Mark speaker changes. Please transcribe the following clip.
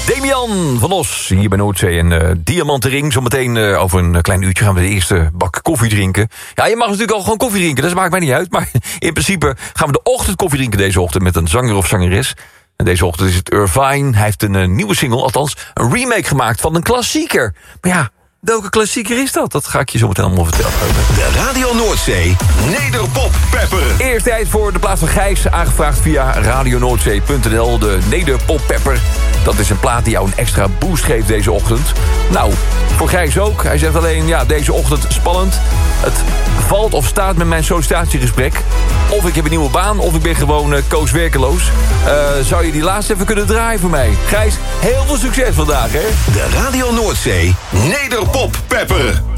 Speaker 1: Damian van Os, hier bij Noordzee en Diamantenring. Zometeen over een klein uurtje gaan we de eerste bak koffie drinken. Ja, je mag natuurlijk al gewoon koffie drinken, dat maakt mij niet uit. Maar in principe gaan we de ochtend koffie drinken deze ochtend met een zanger of zangeres. En deze ochtend is het Irvine. Hij heeft een nieuwe single, althans een remake gemaakt van een klassieker. Maar ja, welke klassieker is dat? Dat ga ik je zo meteen allemaal vertellen.
Speaker 2: De Radio Noordzee Nederpop Pepper.
Speaker 1: Eerst tijd voor de plaats van Gijs, aangevraagd via radionoordzee.nl. De Nederpop Pepper. Dat is een plaat die jou een extra boost geeft deze ochtend. Nou, voor Gijs ook. Hij zegt alleen, ja, deze ochtend spannend. Het valt of staat met mijn sollicitatiegesprek. Of ik heb een nieuwe baan, of ik ben gewoon kooswerkeloos. Zou je die laatste even kunnen draaien voor mij? Gijs, heel veel succes vandaag, hè?
Speaker 2: De Radio Noordzee Nederpop Pepper.